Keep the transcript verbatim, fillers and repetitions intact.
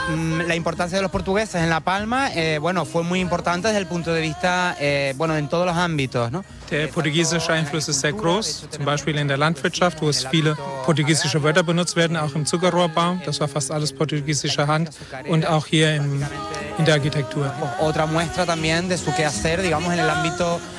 la importancia de los portugueses en La Palma, eh, bueno, fue muy importante desde el punto de vista, eh, bueno, en todos los ámbitos, ¿no? Der portugiesische Einfluss ist sehr groß, zum Beispiel in der Landwirtschaft, wo es viele portugiesische Wörter benutzt werden, auch im Zuckerrohrbau, das war fast alles portugiesischer Hand, und auch hier im, in der Architektur. Otra muestra también de su quehacer, digamos, en el ámbito